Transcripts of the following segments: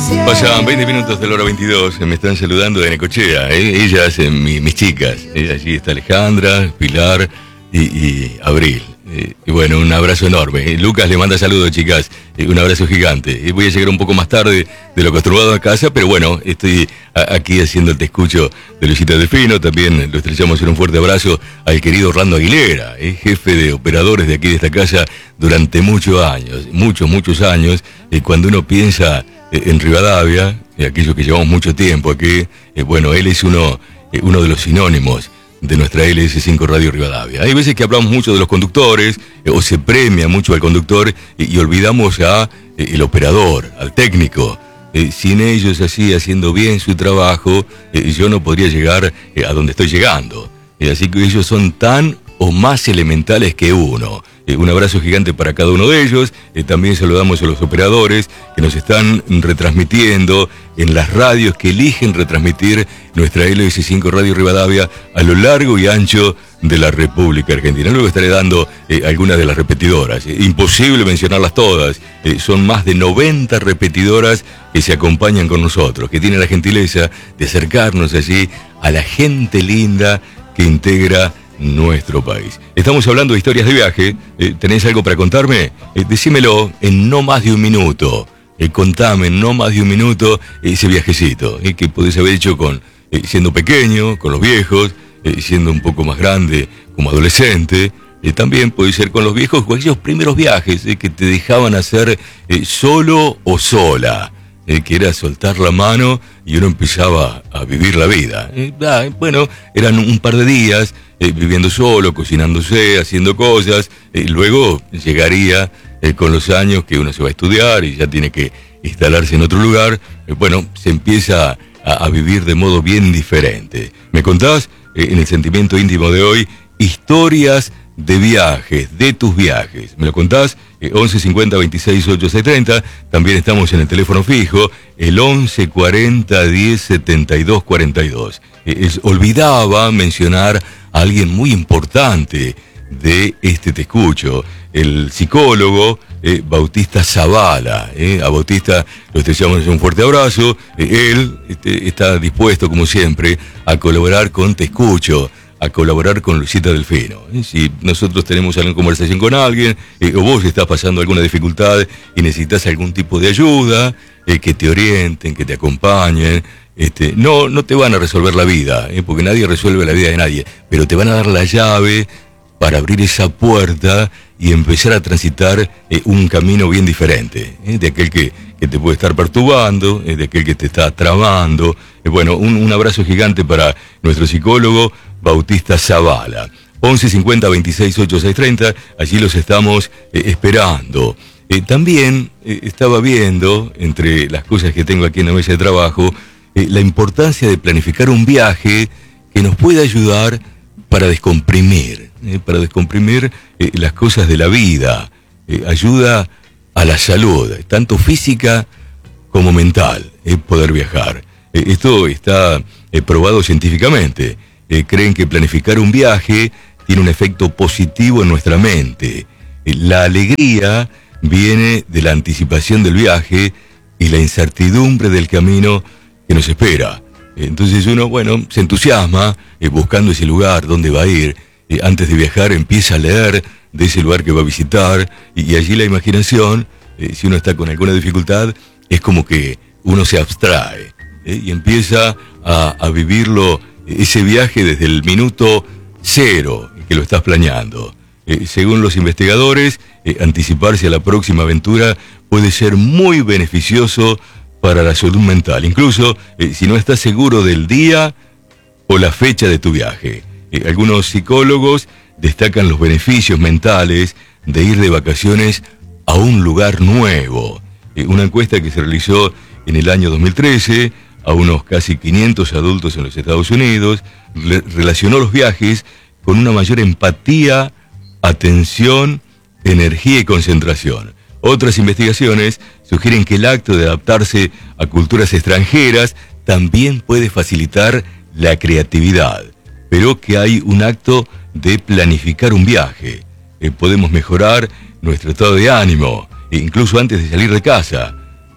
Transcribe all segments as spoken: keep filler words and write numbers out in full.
Pasan veinte minutos de la hora veintidós, me están saludando de Necochea, ¿eh? Ellas, eh, mi, mis chicas, ¿eh? Allí está Alejandra, Pilar y, y Abril. Eh, y bueno, un abrazo enorme. Eh, Lucas le manda saludos, chicas, eh, un abrazo gigante. Eh, voy a llegar un poco más tarde de lo acostumbrado a casa, pero bueno, estoy a, aquí haciendo el te escucho de Luisita Delfino. También lo estrellamos en un fuerte abrazo al querido Orlando Aguilera, eh, jefe de operadores de aquí de esta casa durante muchos años, muchos, muchos años. Eh, cuando uno piensa eh, en Rivadavia, eh, aquellos que llevamos mucho tiempo aquí, eh, bueno, él es uno, eh, uno de los sinónimos de nuestra L S cinco Radio Rivadavia. Hay veces que hablamos mucho de los conductores, eh, o se premia mucho al conductor, eh, y olvidamos a eh, el operador, al técnico. Eh, sin ellos así, haciendo bien su trabajo, eh, yo no podría llegar eh, a donde estoy llegando. Eh, así que ellos son tan o más elementales que uno. Eh, un abrazo gigante para cada uno de ellos. Eh, también saludamos a los operadores que nos están retransmitiendo en las radios que eligen retransmitir nuestra L S cinco Radio Rivadavia a lo largo y ancho de la República Argentina. Luego estaré dando eh, algunas de las repetidoras. Eh, imposible mencionarlas todas. Eh, son más de noventa repetidoras que se acompañan con nosotros, que tienen la gentileza de acercarnos allí a la gente linda que integra nuestro país. Estamos hablando de historias de viaje. Eh, ¿Tenés algo para contarme? Eh, decímelo en no más de un minuto. Eh, contame en no más de un minuto ese viajecito eh, que podés haber hecho con eh, siendo pequeño, con los viejos, eh, siendo un poco más grande como adolescente. Eh, también puede ser con los viejos o aquellos primeros viajes eh, que te dejaban hacer eh, solo o sola. Eh, que era soltar la mano y uno empezaba a vivir la vida. Eh, ah, bueno, eran un par de días eh, viviendo solo, cocinándose, haciendo cosas. Eh, luego llegaría eh, con los años que uno se va a estudiar y ya tiene que instalarse en otro lugar. Eh, bueno, se empieza a, a vivir de modo bien diferente. ¿Me contás eh, en el sentimiento íntimo de hoy historias de viajes, de tus viajes? ¿Me lo contás? Eh, once cincuenta veintiséis ochenta y seis treinta. También estamos en el teléfono fijo, el once cuarenta diez setenta y dos cuarenta y dos. Eh, es, olvidaba mencionar a alguien muy importante de este te escucho, el psicólogo eh, Bautista Zavala. Eh, a Bautista lo estrellamos un fuerte abrazo. Eh, él este, está dispuesto, como siempre, a colaborar con Te Escucho, a colaborar con Luisita Delfino. ¿Eh? Si nosotros tenemos alguna conversación con alguien, eh, o vos estás pasando alguna dificultad y necesitas algún tipo de ayuda, eh, que te orienten, que te acompañen, este, no, no te van a resolver la vida, eh, porque nadie resuelve la vida de nadie, pero te van a dar la llave para abrir esa puerta y empezar a transitar eh, un camino bien diferente, eh, de aquel que, que te puede estar perturbando, eh, de aquel que te está trabando. Eh, bueno, un, un abrazo gigante para nuestro psicólogo Bautista Zavala. once cincuenta veintiséis ochenta y seis treinta, allí los estamos eh, esperando. Eh, también eh, estaba viendo, entre las cosas que tengo aquí en la mesa de trabajo, eh, la importancia de planificar un viaje que nos pueda ayudar para descomprimir, eh, para descomprimir eh, las cosas de la vida. Eh, ayuda a la salud, tanto física como mental, eh, poder viajar. Eh, esto está eh, probado científicamente. Eh, creen que planificar un viaje tiene un efecto positivo en nuestra mente. Eh, la alegría viene de la anticipación del viaje y la incertidumbre del camino que nos espera. Eh, entonces uno, bueno, se entusiasma eh, buscando ese lugar, dónde va a ir. Eh, antes de viajar empieza a leer de ese lugar que va a visitar y, y allí la imaginación, eh, si uno está con alguna dificultad, es como que uno se abstrae eh, y empieza a, a vivirlo, ese viaje desde el minuto cero que lo estás planeando. Eh, según los investigadores, eh, anticiparse a la próxima aventura puede ser muy beneficioso para la salud mental, incluso eh, si no estás seguro del día o la fecha de tu viaje. Eh, algunos psicólogos destacan los beneficios mentales de ir de vacaciones a un lugar nuevo. Eh, una encuesta que se realizó en el año dos mil trece a unos casi quinientos adultos en los Estados Unidos, le- relacionó los viajes con una mayor empatía, atención, energía y concentración. Otras investigaciones sugieren que el acto de adaptarse a culturas extranjeras también puede facilitar la creatividad, pero que hay un acto de planificar un viaje. Eh, podemos mejorar nuestro estado de ánimo, e incluso antes de salir de casa.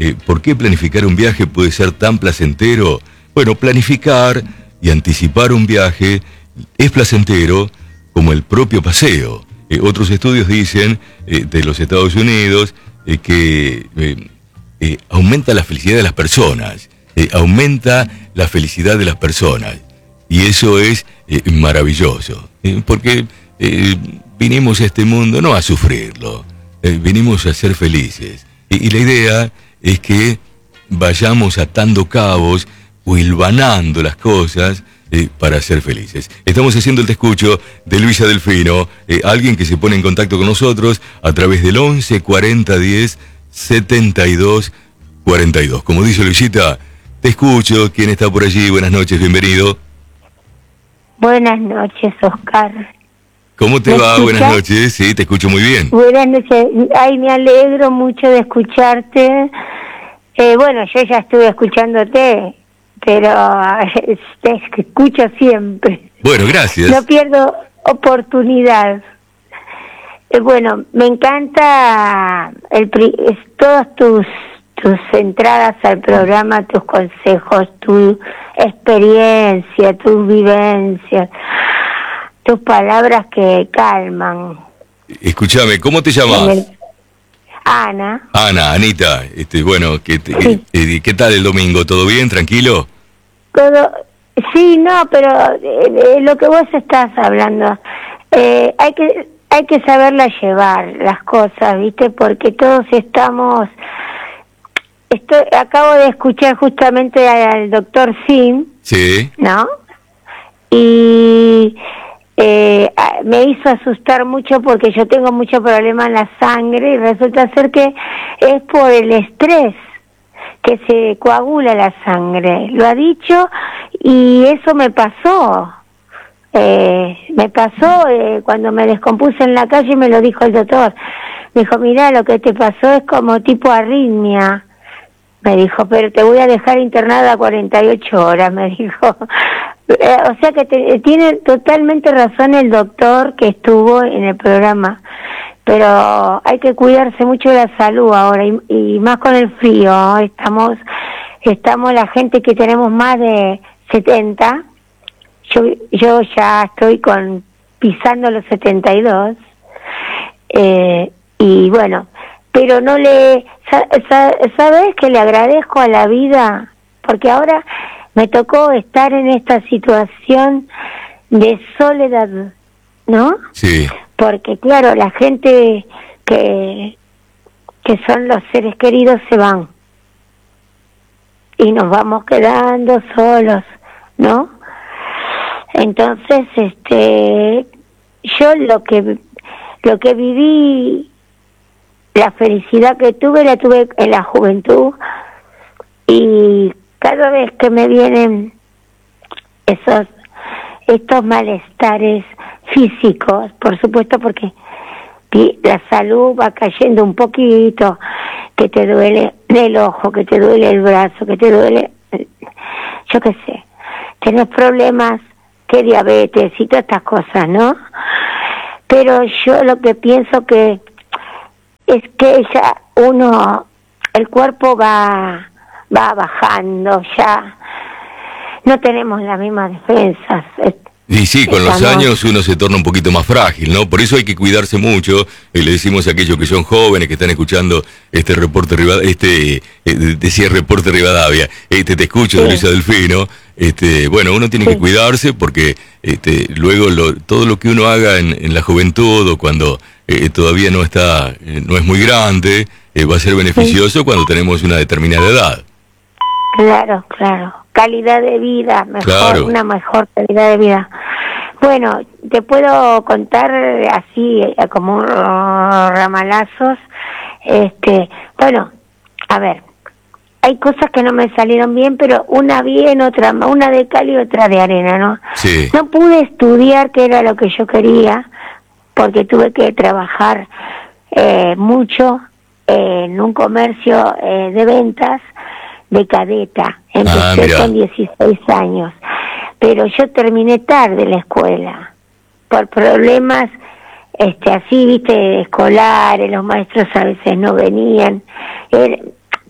eh, ¿por qué planificar un viaje puede ser tan placentero? Bueno, planificar y anticipar un viaje es placentero como el propio paseo. Eh, otros estudios dicen eh, de los Estados Unidos eh, que eh, eh, aumenta la felicidad de las personas, eh, aumenta la felicidad de las personas. Y eso es eh, maravilloso, eh, porque eh, vinimos a este mundo no a sufrirlo, eh, vinimos a ser felices. Y, y la idea es que vayamos atando cabos o hilvanando las cosas eh, para ser felices. Estamos haciendo el Te Escucho de Luisa Delfino, eh, alguien que se pone en contacto con nosotros a través del once cuarenta diez setenta y dos cuarenta y dos. Como dice Luisita, te escucho. ¿Quién está por allí? Buenas noches, bienvenido. Buenas noches, Oscar. ¿Cómo te va? Buenas noches. Sí, te escucho muy bien. Buenas noches. Ay, me alegro mucho de escucharte. Eh, bueno, yo ya estuve escuchándote, pero te escucho siempre. Bueno, gracias. No pierdo oportunidad. Eh, bueno, me encanta el es, todas tus tus entradas al programa, tus consejos, tu experiencia, tus vivencias, tus palabras que calman. Escúchame, ¿cómo te llamas? El... Ana. Ana, Anita. Este, bueno, ¿qué, te, sí. eh, ¿qué tal el domingo? ¿Todo bien? ¿Tranquilo? Todo, sí, no, pero eh, lo que vos estás hablando, eh, hay que hay que saberla llevar las cosas, ¿viste? Porque todos estamos... Estoy, acabo de escuchar justamente al doctor Sim, sí, ¿no? Y eh, me hizo asustar mucho porque yo tengo mucho problema en la sangre y resulta ser que es por el estrés que se coagula la sangre. Lo ha dicho y eso me pasó. Eh, me pasó eh, cuando me descompuse en la calle, me lo dijo el doctor. Me dijo, mirá, lo que te pasó es como tipo arritmia. Me dijo, pero te voy a dejar internada cuarenta y ocho horas, me dijo. Eh, o sea que te, tiene totalmente razón el doctor que estuvo en el programa. Pero hay que cuidarse mucho de la salud ahora, y, y más con el frío. Estamos, estamos la gente que tenemos más de setenta. Yo, yo ya estoy con pisando los setenta y dos. Eh, y bueno... Pero no le... ¿Sabes que le agradezco a la vida? Porque ahora me tocó estar en esta situación de soledad, ¿no? Sí. Porque claro, la gente que, que son los seres queridos se van. Y nos vamos quedando solos, ¿no? Entonces, este... yo lo que, lo que viví... La felicidad que tuve, la tuve en la juventud, y cada vez que me vienen esos estos malestares físicos, por supuesto, porque la salud va cayendo un poquito, que te duele el ojo, que te duele el brazo, que te duele, yo qué sé, tenés problemas, que diabetes y todas estas cosas, ¿no? Pero yo lo que pienso que es que ya uno, el cuerpo va va bajando, ya no tenemos las mismas defensas. Y sí, con Estamos... los años uno se torna un poquito más frágil, ¿no? Por eso hay que cuidarse mucho, y le decimos a aquellos que son jóvenes, que están escuchando este reporte Rivadavia, este, eh, decía reporte Rivadavia, este te escucho, sí. De Luisa Delfino, este, bueno, uno tiene sí. que cuidarse porque este, luego lo, todo lo que uno haga en, en la juventud o cuando eh, todavía no está, eh, no es muy grande, eh, va a ser beneficioso sí. cuando tenemos una determinada edad. Claro, claro. Calidad de vida, mejor, claro. Una mejor calidad de vida. Bueno, te puedo contar así, como ramalazos. Este, bueno, a ver, hay cosas que no me salieron bien, pero una bien, otra, una de cal y otra de arena, ¿no? Sí. No pude estudiar, que era lo que yo quería, porque tuve que trabajar eh, mucho eh, en un comercio eh, de ventas, de cadeta. Empecé ah, con dieciséis años, pero yo terminé tarde la escuela por problemas este así, viste, escolares. Los maestros a veces no venían. Era,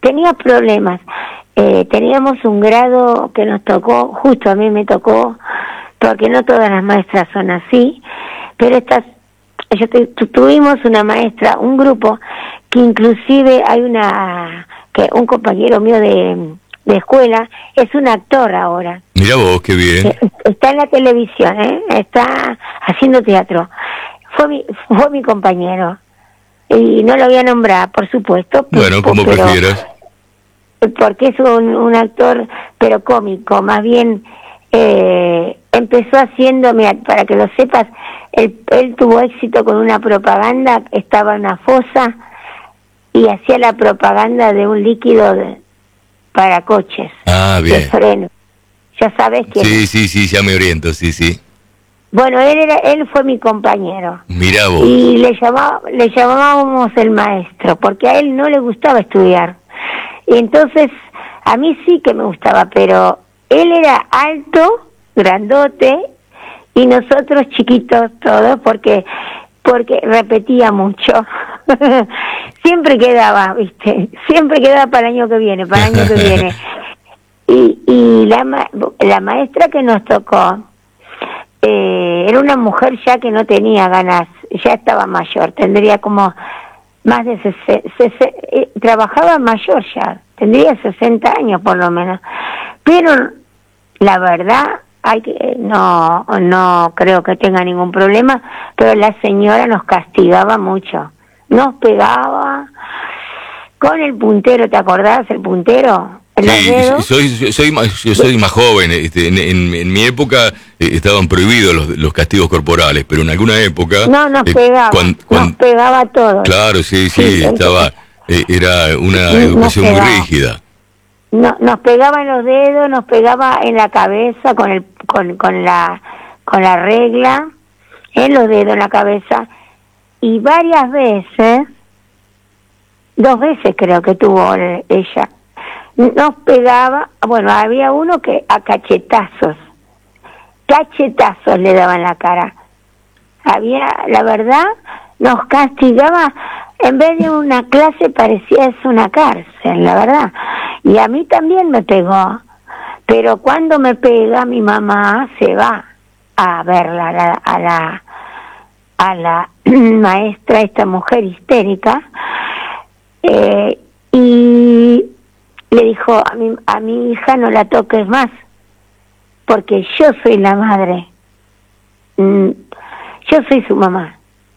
tenía problemas. Eh, teníamos un grado que nos tocó, justo a mí me tocó, porque no todas las maestras son así, pero estas, yo te, tu, tuvimos una maestra, un grupo, que inclusive hay una, que un compañero mío de, de escuela, es un actor ahora. Mira vos, qué bien. Está en la televisión, ¿eh? Está haciendo teatro. Fue mi, fue mi compañero. Y no lo voy a nombrar, por supuesto. Bueno, como pero, prefieras. Porque es un, un actor, pero cómico, más bien eh, empezó haciendo, mira, para que lo sepas, él, él tuvo éxito con una propaganda, estaba en una fosa y hacía la propaganda de un líquido de, para coches, ah, bien. de freno. Ya sabes que... Sí, sí, sí, ya me oriento, sí, sí. Bueno, él era, él fue mi compañero. Mirá vos. Y le, llamaba, le llamábamos el maestro, porque a él no le gustaba estudiar. Y entonces, a mí sí que me gustaba, pero él era alto, grandote, y nosotros chiquitos todos, porque porque repetía mucho. Siempre quedaba, ¿viste? Siempre quedaba para el año que viene, para el año que viene. Y, y la, ma la maestra que nos tocó, eh, era una mujer ya que no tenía ganas, ya estaba mayor, tendría como más de sesenta, eh, trabajaba mayor ya, tendría sesenta años por lo menos, pero la verdad, hay que, no, no creo que tenga ningún problema, pero la señora nos castigaba mucho, nos pegaba con el puntero, ¿te acordás el puntero? Sí, soy, soy, más, yo soy más joven, este, en, en, en mi época eh, estaban prohibidos los, los castigos corporales, pero en alguna época... No, nos eh, pegaba, cuan, cuan, nos pegaba todo. Claro, sí, sí, sí estaba, eh, era una nos educación pegaba. muy rígida. No, nos pegaba en los dedos, nos pegaba en la cabeza con el con, con la con la regla, en los dedos, en la cabeza, y varias veces, dos veces creo que tuvo ella, nos pegaba, bueno, había uno que a cachetazos, cachetazos le daban la cara. Había, la verdad, nos castigaba, en vez de una clase parecía eso una cárcel, la verdad. Y a mí también me pegó, pero cuando me pega mi mamá se va a verla a la, a la, a la maestra, esta mujer histérica, eh, y le dijo a mi, a mi hija no la toques más, porque yo soy la madre, mm, yo soy su mamá.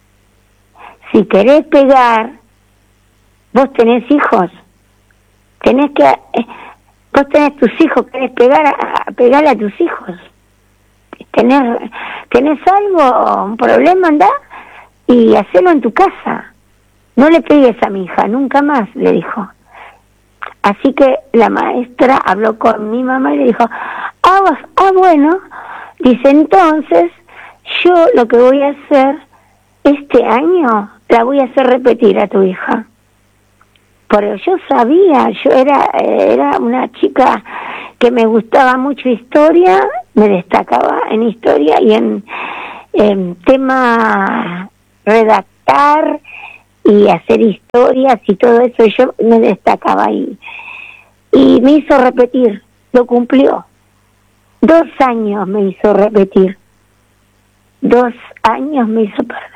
Si querés pegar, vos tenés hijos, tenés que, eh, vos tenés tus hijos, querés pegar a, a pegarle a tus hijos. Tenés, tenés algo, un problema, andá y hacelo en tu casa. No le pegues a mi hija, nunca más, le dijo. Así que la maestra habló con mi mamá y le dijo, ah, ah bueno, dice, entonces yo lo que voy a hacer este año, la voy a hacer repetir a tu hija. Pero yo sabía, yo era, era una chica que me gustaba mucho historia, me destacaba en historia y en, en tema redactar y hacer historias y todo eso, yo me destacaba ahí. Y me hizo repetir, lo cumplió. Dos años me hizo repetir. Dos años me hizo perder.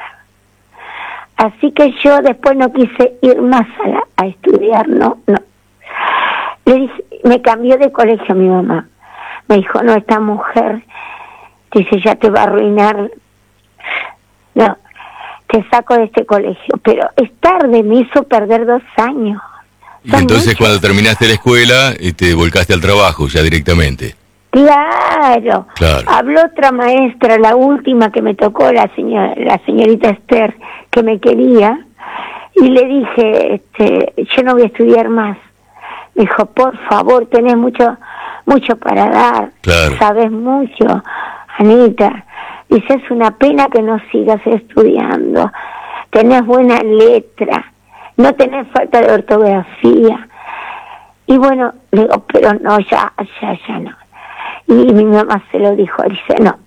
Así que yo después no quise ir más a, la, a estudiar, no, no. Le dije, me cambió de colegio mi mamá. Me dijo, no, esta mujer, dice, ya te va a arruinar. No, te saco de este colegio. Pero es tarde, me hizo perder dos años. Y entonces muchos. Cuando terminaste la escuela, te volcaste al trabajo ya directamente. Claro. claro. Habló otra maestra, la última que me tocó, la señora, la señorita Esther, que me quería, y le dije, este, yo no voy a estudiar más. Me dijo, por favor, tenés mucho, mucho para dar, claro. sabes mucho, Anita. Dice, es una pena que no sigas estudiando, tenés buena letra, no tenés falta de ortografía. Y bueno, le digo, pero no, ya, ya, ya no. Y mi mamá se lo dijo, dice, no,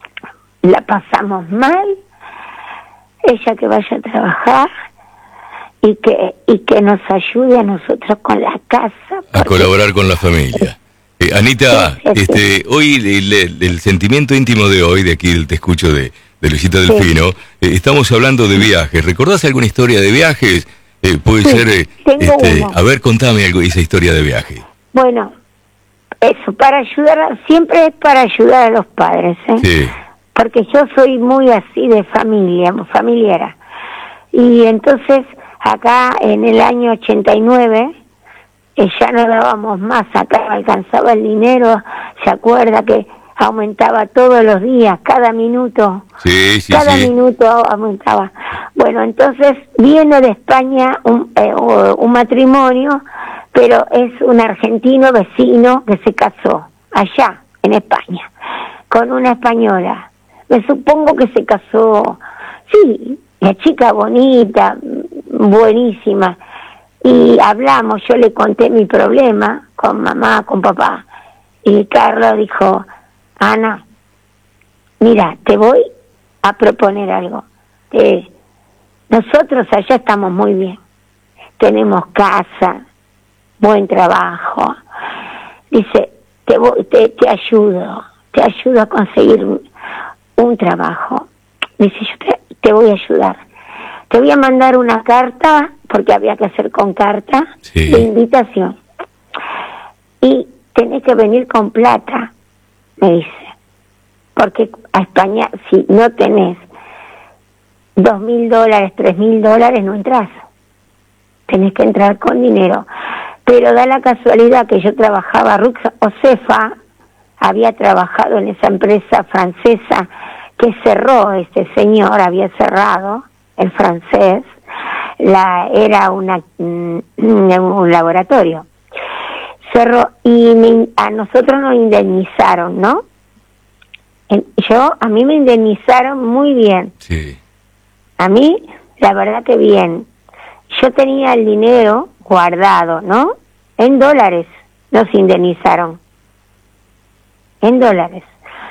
la pasamos mal, ella que vaya a trabajar, y que y que nos ayude a nosotros con la casa. A colaborar con la familia. Eh, Anita, Sí, sí, sí. este, hoy el, el- el sentimiento íntimo de hoy, de aquí el Te Escucho de, de Luisita Sí. Delfino, eh, estamos hablando de viajes. ¿Recordás alguna historia de viajes? Eh, puede Sí, ser, eh, tengo este, uno. a ver, contame algo, esa historia de viaje. Bueno, eso, para ayudar, a- siempre es para ayudar a los padres, ¿eh? Sí, Porque yo soy muy así de familia, familiar. Y entonces, acá en el año ochenta y nueve, eh, ya no dábamos más, acá no alcanzaba el dinero, se acuerda que aumentaba todos los días, cada minuto, sí, sí, cada sí. minuto aumentaba. Bueno, entonces viene de España un, eh, un matrimonio, pero es un argentino vecino que se casó allá, en España, con una española. Me supongo que se casó, sí, la chica bonita, buenísima. Y hablamos, yo le conté mi problema con mamá, con papá. Y Carlos dijo, Ana, mira, te voy a proponer algo. Eh, nosotros allá estamos muy bien. Tenemos casa, buen trabajo. Dice, te, voy, te, te ayudo, te ayudo a conseguir un, un trabajo. Dice, yo te, te voy a ayudar. Te voy a mandar una carta, porque había que hacer con carta, Sí. de invitación. Y tenés que venir con plata, me dice. Porque a España, si no tenés dos mil dólares, tres mil dólares, no entras. Tenés que entrar con dinero. Pero da la casualidad que yo trabajaba, Rux Ocefa había trabajado en esa empresa francesa que cerró, este señor había cerrado, el francés, la era una mm, un laboratorio. Cerró y me, a nosotros nos indemnizaron, ¿no? En, yo, a mí me indemnizaron muy bien. Sí. A mí, la verdad que bien. Yo tenía el dinero guardado, ¿no? En dólares nos indemnizaron. En dólares.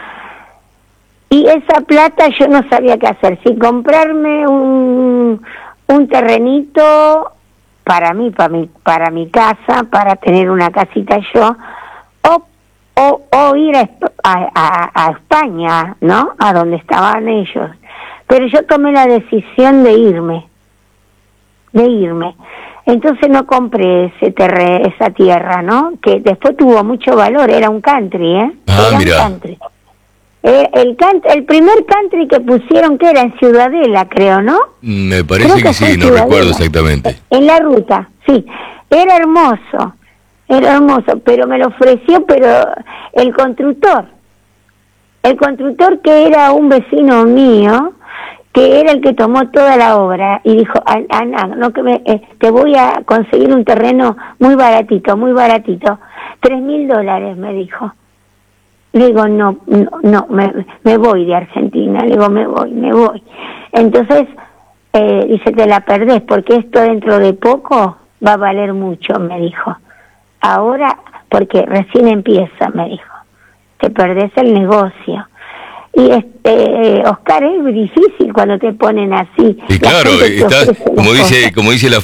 Y esa plata yo no sabía qué hacer. Si comprarme un, un terrenito para mí, para mi, para mi casa, para tener una casita yo, o, o, o ir a, a, a, a España, ¿no? A donde estaban ellos. Pero yo tomé la decisión de irme. de irme. Entonces no compré ese terre, esa tierra, ¿no? Que después tuvo mucho valor, era un country, ¿eh? Ah, era mira. un country. Eh, el, can, el primer country que pusieron, que era en Ciudadela, creo, ¿no? Me parece Creo que, que fue sí, en no Ciudadela. recuerdo exactamente. En la ruta, sí. Era hermoso, era hermoso, pero me lo ofreció, pero el constructor, el constructor que era un vecino mío, que era el que tomó toda la obra y dijo, Ana, no que me, eh, te voy a conseguir un terreno muy baratito, muy baratito, tres mil dólares, me dijo. Le digo, no, no, no me, me voy de Argentina, le digo, me voy, me voy. Entonces, eh, dice, te la perdés, porque esto dentro de poco va a valer mucho, me dijo. Ahora, porque recién empieza, me dijo, te perdés el negocio. Y este, Oscar, es difícil cuando te ponen así. Y La claro, gente te estás, ofrece las como dice, cosas. como dice la